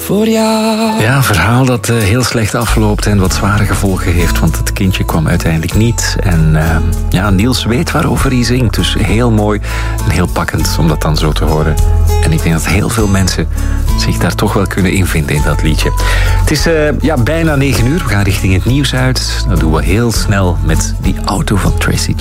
voor jou. Ja, een verhaal dat heel slecht afloopt en wat zware gevolgen heeft, want het kindje kwam uiteindelijk niet. En Niels weet waarover hij zingt, dus heel mooi en heel pakkend om dat dan zo te horen. En ik denk dat heel veel mensen zich daar toch wel kunnen invinden in dat liedje. Het is bijna 9 uur, we gaan richting het nieuws uit. Dat doen we heel snel met die auto van Tracy